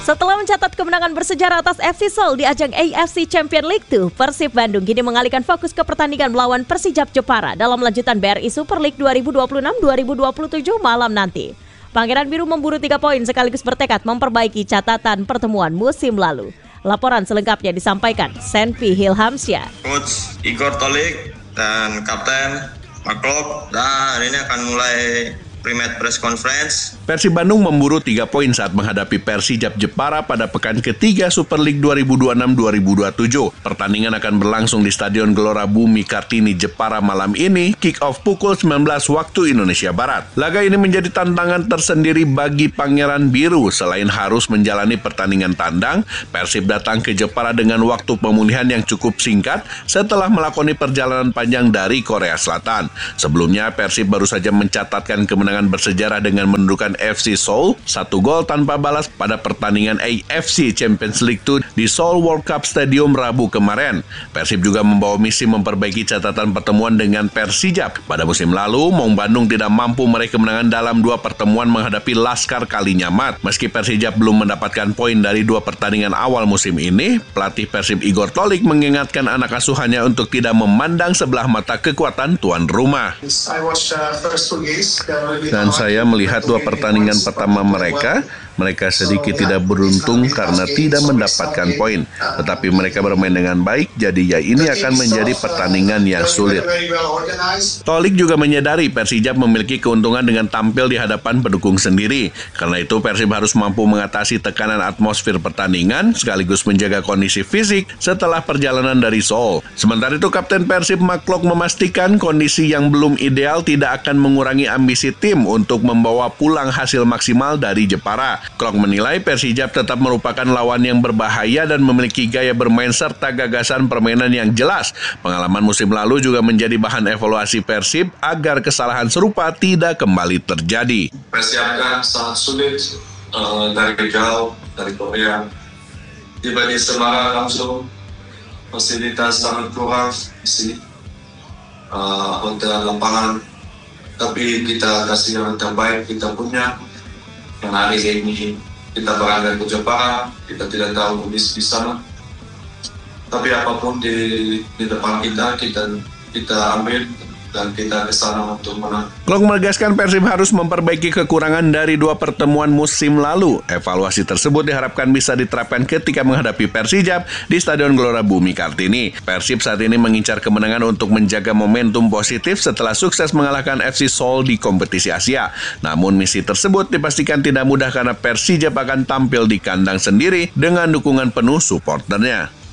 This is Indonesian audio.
Setelah mencatat kemenangan bersejarah atas FC Seoul di ajang AFC Champions League 2, Persib Bandung kini mengalihkan fokus ke pertandingan melawan Persijap Jepara dalam lanjutan BRI Super League 2026-2027 malam nanti. Pangeran Biru memburu 3 poin sekaligus bertekad memperbaiki catatan pertemuan musim lalu. Laporan selengkapnya disampaikan Senpi Hilhamsyah. Coach Igor Tolik dan Kapten Maklok hari ini akan mulai pre-match press conference. Persib Bandung memburu 3 poin saat menghadapi Persijap Jepara pada pekan ketiga Super League 2026-2027. Pertandingan akan berlangsung di Stadion Gelora Bumi Kartini Jepara malam ini, kick-off pukul 19 waktu Indonesia Barat. Laga ini menjadi tantangan tersendiri bagi Pangeran Biru. Selain harus menjalani pertandingan tandang, Persib datang ke Jepara dengan waktu pemulihan yang cukup singkat setelah melakoni perjalanan panjang dari Korea Selatan. Sebelumnya, Persib baru saja mencatatkan kemenangan bersejarah dengan menundukkan FC Seoul 1 gol tanpa balas pada pertandingan AFC Champions League 2 di Seoul World Cup Stadium Rabu kemarin. Persib juga membawa misi memperbaiki catatan pertemuan dengan Persijap. Pada musim lalu, Maung Bandung tidak mampu meraih kemenangan dalam 2 pertemuan menghadapi Laskar Kalinyamat. Meski Persijap belum mendapatkan poin dari 2 pertandingan awal musim ini, pelatih Persib Igor Tolik mengingatkan anak asuhannya untuk tidak memandang sebelah mata kekuatan tuan rumah. Dan saya melihat 2 pertandingan pertama mereka sedikit tidak beruntung karena tidak mendapatkan poin. Tetapi mereka bermain dengan baik, jadi ya ini akan menjadi pertandingan yang sulit. Tolik juga menyadari Persijap memiliki keuntungan dengan tampil di hadapan pendukung sendiri. Karena itu Persib harus mampu mengatasi tekanan atmosfer pertandingan sekaligus menjaga kondisi fisik setelah perjalanan dari Seoul. Sementara itu Kapten Persib Maklok memastikan kondisi yang belum ideal tidak akan mengurangi ambisi tim untuk membawa pulang hasil maksimal dari Jepara. Klok menilai Persijap tetap merupakan lawan yang berbahaya dan memiliki gaya bermain serta gagasan permainan yang jelas. Pengalaman musim lalu juga menjadi bahan evaluasi Persib agar kesalahan serupa tidak kembali terjadi. Persiapkan sangat sulit dari jauh, dari Korea. Tiba di Semarang langsung, fasilitas sangat kurang di hotel lapangan. Tapi kita kasih yang terbaik kita punya. Yang hari ini kita berangkat ke Jepara, kita tidak tahu kondisi di sana. Tapi apapun di depan kita ambil dan kita ke sana untuk menang. Klok menegaskan Persib harus memperbaiki kekurangan dari 2 pertemuan musim lalu. Evaluasi tersebut diharapkan bisa diterapkan ketika menghadapi Persijap di Stadion Gelora Bumi Kartini. Persib saat ini mengincar kemenangan untuk menjaga momentum positif setelah sukses mengalahkan FC Seoul di kompetisi Asia. Namun misi tersebut dipastikan tidak mudah karena Persijap akan tampil di kandang sendiri dengan dukungan penuh suporternya.